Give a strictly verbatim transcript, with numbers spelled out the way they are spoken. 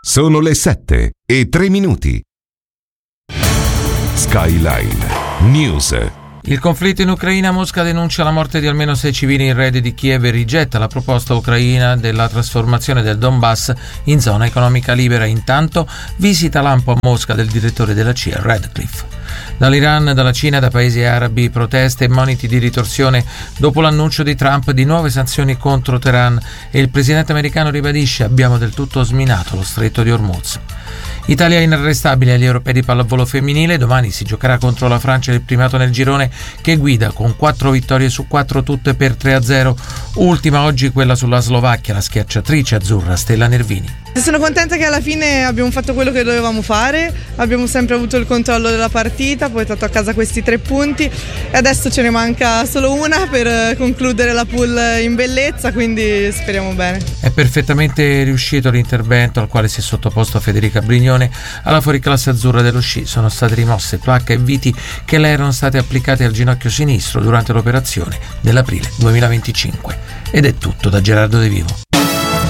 Sono le sette e tre minuti. Skyline News. Il conflitto in Ucraina. Mosca denuncia la morte di almeno sei civili in rete di Kiev e rigetta la proposta ucraina della trasformazione del Donbass in zona economica libera. Intanto visita lampo a Mosca del direttore della C I A Radcliffe. Dall'Iran, dalla Cina, da paesi arabi, proteste e moniti di ritorsione dopo l'annuncio di Trump di nuove sanzioni contro Teheran, e il presidente americano ribadisce: abbiamo del tutto sminato lo stretto di Hormuz. Italia inarrestabile agli europei di pallavolo femminile. Domani si giocherà contro la Francia il primato nel girone, che guida con quattro vittorie su quattro, tutte per tre a zero. Ultima oggi quella sulla Slovacchia, la schiacciatrice azzurra Stella Nervini. Sono contenta che alla fine abbiamo fatto quello che dovevamo fare, abbiamo sempre avuto il controllo della partita, portato a casa questi tre punti e adesso ce ne manca solo una per concludere la pool in bellezza, quindi speriamo bene. È perfettamente riuscito l'intervento al quale si è sottoposto Federica Brignone alla fuoriclasse azzurra dello sci. Sono state rimosse placca e viti che le erano state applicate al ginocchio sinistro durante l'operazione dell'aprile duemilaventicinque. Ed è tutto da Gerardo De Vivo.